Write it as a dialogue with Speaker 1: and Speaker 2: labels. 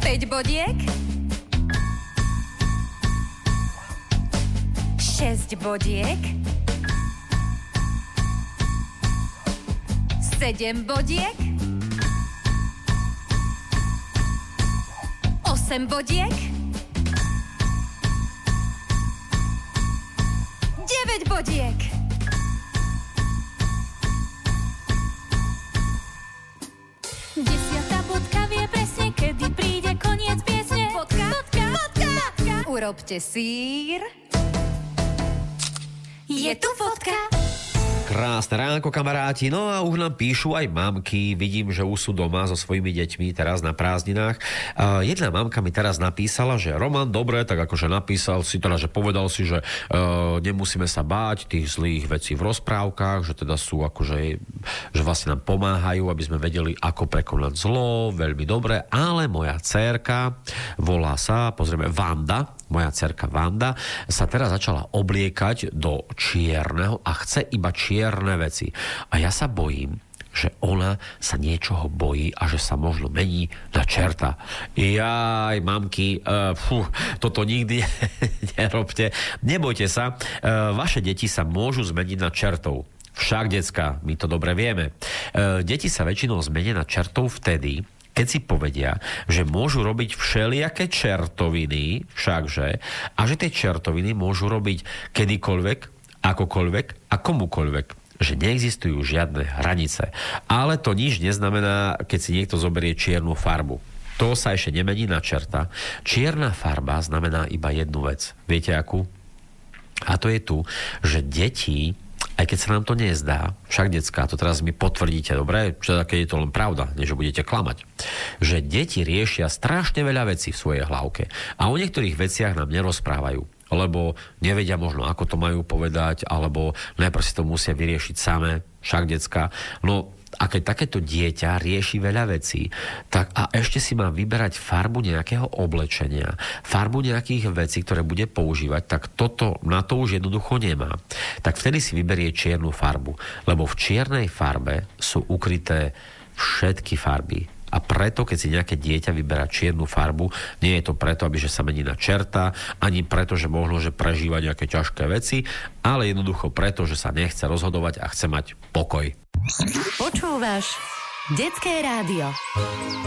Speaker 1: 5 bodiek, 6 bodiek, 7 bodiek, 8 bodiek, 9 bodiek.
Speaker 2: Desiatá bodka vie presne, kedy príde koniec piesne.
Speaker 1: Bodka. Urobte sír. Je tu vodka.
Speaker 3: Krásne ránko, kamaráti. No a už nám píšu aj mamky. Vidím, že už sú doma so svojimi deťmi teraz na prázdninách. Jedna mamka mi teraz napísala, že Roman, dobre, tak akože napísal si teda, že povedal si, že nemusíme sa báť tých zlých vecí v rozprávkach, že teda sú akože, že vlastne nám pomáhajú, aby sme vedeli, ako prekonať zlo, veľmi dobre, ale moja dcérka, volá sa, pozrieme, Vanda, moja dcerka Vanda sa teraz začala obliekať do čierneho a chce iba čierne veci. A ja sa bojím, že ona sa niečoho bojí a že sa možno mení na čerta. Jaj, mamky, toto nikdy nerobte. Nebojte sa, vaše deti sa môžu zmeniť na čertov. Však, decka, my to dobre vieme. Deti sa väčšinou zmenia na čertov vtedy, keď si povedia, že môžu robiť všelijaké čertoviny, všakže, a že tie čertoviny môžu robiť kedykoľvek, akokoľvek a komukoľvek. Že neexistujú žiadne hranice. Ale to nič neznamená, keď si niekto zoberie čiernu farbu. To sa ešte nemení na čerta. Čierna farba znamená iba jednu vec. Viete akú? A to je tu, že deti, aj keď sa nám to nezdá, však decká, to teraz mi potvrdíte, dobre? Čo keď je to len pravda, než budete klamať. Že deti riešia strašne veľa vecí v svojej hlavke a o niektorých veciach nám nerozprávajú, lebo nevedia možno, ako to majú povedať, alebo najprv si to musia vyriešiť samé, však decká. No a keď takéto dieťa rieši veľa vecí, tak a ešte si má vyberať farbu nejakého oblečenia, farbu nejakých vecí, ktoré bude používať, tak toto na to už jednoducho nemá. Tak vtedy si vyberie čiernu farbu, lebo v čiernej farbe sú ukryté všetky farby. A preto, keď si nejaké dieťa vyberá čiernu farbu, nie je to preto, aby že sa mení na čerta, ani preto, že možno, že prežíva nejaké ťažké veci, ale jednoducho preto, že sa nechce rozhodovať a chce mať pokoj.
Speaker 1: Počúvaš Detské rádio.